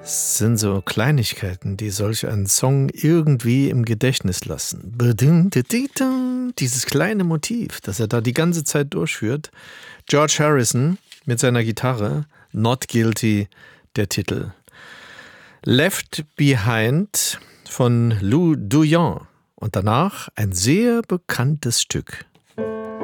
Es sind so Kleinigkeiten, die solch einen Song irgendwie im Gedächtnis lassen. Dieses kleine Motiv, das er da die ganze Zeit durchführt. George Harrison mit seiner Gitarre, Not Guilty, der Titel. Left Behind von Lou Doyen und danach ein sehr bekanntes Stück.